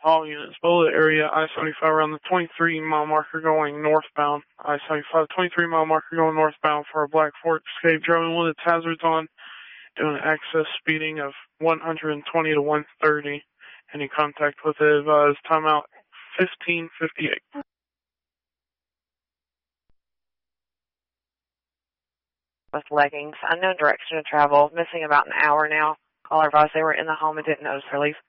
All units, bullet area, I-75 around the 23-mile marker going northbound. I-75, 23-mile marker going northbound for a Black Fork Escape, driving with its hazards on, doing an excess speeding of 120 to 130. Any contact with it advised. Timeout 15:58. With leggings, unknown direction of travel, missing about an hour now. Caller advised they were in the home and didn't notice her leave.